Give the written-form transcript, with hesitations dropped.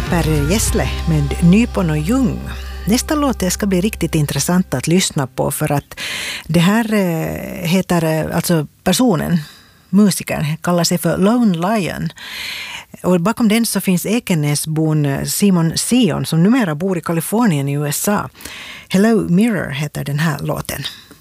Per Gessle med Nypon och Jung. Nästa låt ska bli riktigt intressant att lyssna på för att det här heter, alltså personen, musikern, kallar sig för Lone Lion. Och bakom den så finns Ekenäsbon Simon Sion som numera bor i Kalifornien i USA. Hello Mirror heter den här låten.